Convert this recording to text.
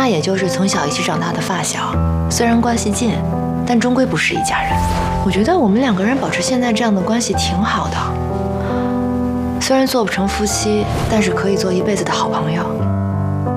他也就是从小一起长大的发小，虽然关系近，但终归不是一家人。我觉得我们2个人保持现在这样的关系挺好的，虽然做不成夫妻，但是可以做一辈子的好朋友。